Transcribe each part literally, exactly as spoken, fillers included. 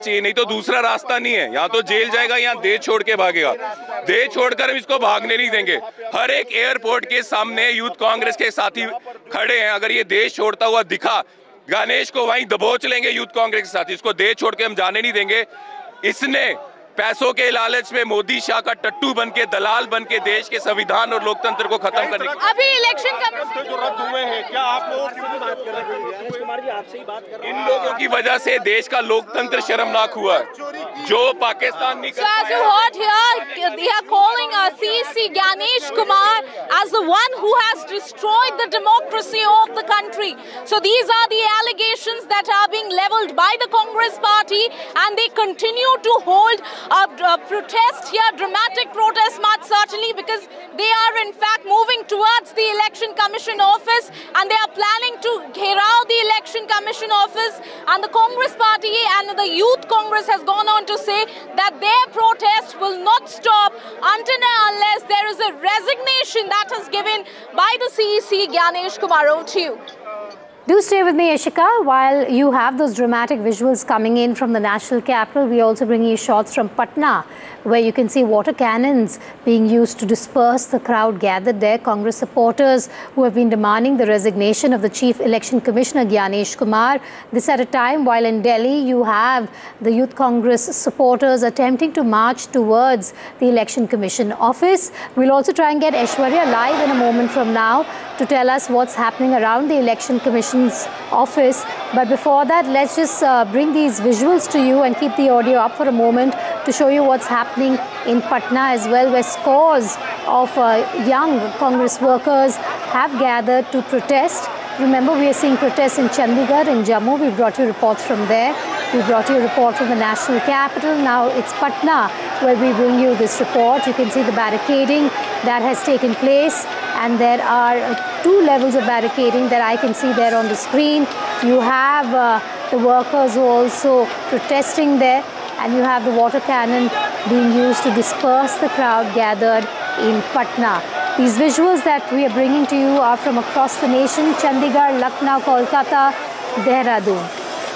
चाहिए, नहीं तो दूसरा रास्ता नहीं है। यहाँ तो जेल जाएगा, यहाँ देश छोड़ के भागेगा। देश छोड़कर हम इसको भागने नहीं देंगे। हर एक एयरपोर्ट के सामने यूथ कांग्रेस के साथी खड़े हैं। अगर ये देश छोड़ता हुआ दिखा, गणेश को वहीं दबोच लेंगे यूथ कांग्रेस के साथी। इसको देश छोड़ के हम जाने नहीं देंगे। इसने पैसों के लालच में मोदी शाह का टट्टू बन के, दलाल बन के देश के संविधान और लोकतंत्र को खत्म करने की अभी इलेक्शन कमीशन जो रद्द हुए हैं, क्या आप लोग बात कर रहे हैं? कुमार जी आपसे ही बात कर रहे हैं। इन लोगों की वजह से देश का लोकतंत्र शर्मनाक हुआ है। जो पाकिस्तान नहीं So as you heard here, they are calling uh, C E C Ganesh Kumar as the one who has destroyed the democracy of the country. So these are the allegations that are being leveled by the Congress party, and they continue to hold a, a protest here, dramatic protest march certainly, because they are in fact moving towards the Election Commission office, and they are planning to gheraw the Election Commission office. And the Congress party and the Youth Congress has gone on to say that their protest will not stop until and unless there is a resignation that is given by the C E C. Ganesh Kumar, over to you. Do stay with me, Ishika. While you have those dramatic visuals coming in from the national capital, we also bring you shots from Patna, where you can see water cannons being used to disperse the crowd gathered there. Congress supporters who have been demanding the resignation of the Chief Election Commissioner, Ganesh Kumar. This at a time while in Delhi, you have the Youth Congress supporters attempting to march towards the Election Commission office. We'll also try and get Aishwarya live in a moment from now to tell us what's happening around the Election Commission's office. But before that, let's just uh, bring these visuals to you and keep the audio up for a moment to show you what's happening in Patna as well, where scores of uh, young Congress workers have gathered to protest. Remember, we are seeing protests in Chandigarh, in Jammu. We brought you reports from there. We brought you a report from the national capital. Now it's Patna where we bring you this report. You can see the barricading that has taken place, and there are uh, two levels of barricading that I can see there on the screen. You have uh, the workers who are also protesting there, and you have the water cannon being used to disperse the crowd gathered in Patna. These visuals that we are bringing to you are from across the nation: Chandigarh, Lucknow, Kolkata, Dehradun.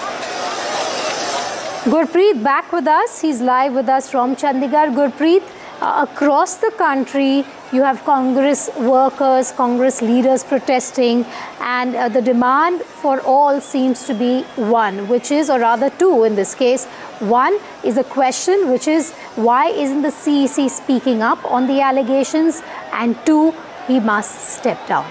Gurpreet back with us. He's live with us from Chandigarh. Gurpreet, uh, across the country, you have Congress workers, Congress leaders protesting, and uh, the demand for all seems to be one, which is, or rather two in this case. One is a question, which is, why isn't the C E C speaking up on the allegations? And two, he must step down.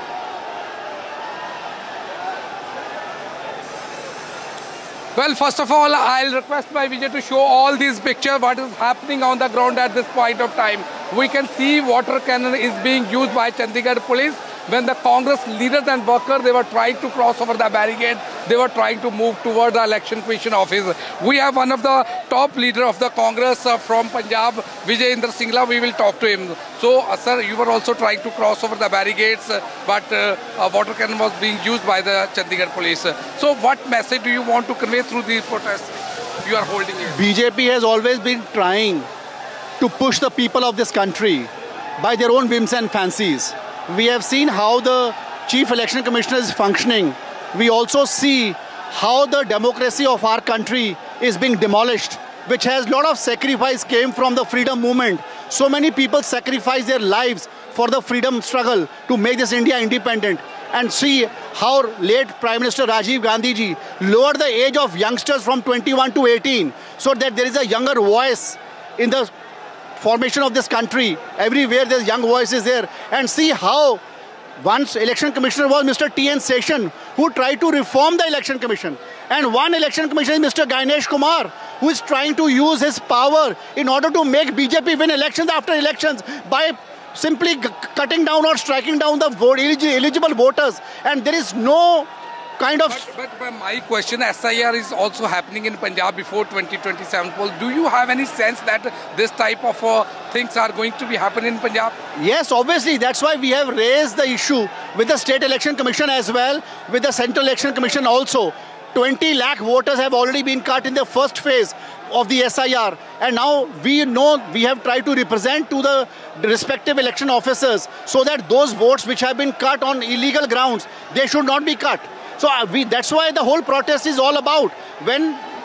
Well, first of all, I'll request my Vijay to show all these pictures, what is happening on the ground at this point of time. We can see water cannon is being used by Chandigarh police. When the Congress leaders and workers, they were trying to cross over the barricade, they were trying to move toward the Election Commission office. We have one of the top leader of the Congress uh, from Punjab, Vijay Inder Singla. We will talk to him. So, uh, sir, you were also trying to cross over the barricades, uh, but uh, a water cannon was being used by the Chandigarh police. So, what message do you want to convey through these protests you are holding here? B J P has always been trying to push the people of this country by their own whims and fancies. We have seen how the Chief Election Commissioner is functioning. We also see how the democracy of our country is being demolished, which has a lot of sacrifice came from the freedom movement. So many people sacrifice their lives for the freedom struggle to make this India independent. And see how late Prime Minister Rajiv Gandhi ji lowered the age of youngsters from twenty-one to eighteen, so that there is a younger voice in the formation of this country. Everywhere there's young voices there. And see how once election commissioner was Mister T N Seshan, who tried to reform the election commission. And one election commissioner is Mister Ganesh Kumar, who is trying to use his power in order to make B J P win elections after elections by simply cutting down or striking down the vote, eligible voters. And there is no kind of... But, but, but my question, S I R is also happening in Punjab before twenty twenty-seven poll. Do you have any sense that this type of uh, things are going to be happening in Punjab? Yes, obviously. That's why we have raised the issue with the State Election Commission as well, with the Central Election Commission also. twenty lakh voters have already been cut in the first phase of the S I R. And now we know we have tried to represent to the respective election officers so that those votes which have been cut on illegal grounds, they should not be cut. So we, that's why the whole protest is all about. When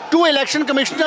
two election commissioners